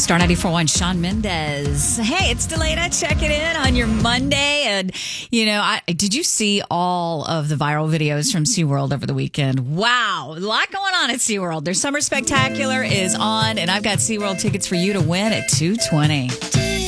Star 94.1, Shawn Mendes. Hey, it's Delana checking in on your Monday. And, did you see all of the viral videos from SeaWorld over the weekend? Wow, a lot going on at SeaWorld. Their Summer Spectacular is on, and I've got SeaWorld tickets for you to win at $220.